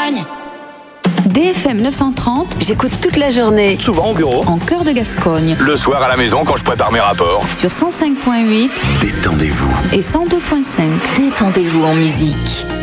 Gascogne. DFM 930, j'écoute toute la journée. Souvent au bureau. En cœur de Gascogne. Le soir à la maison quand je prépare mes rapports. Sur 105.8. Détendez-vous. Et 102.5. Détendez-vous en musique.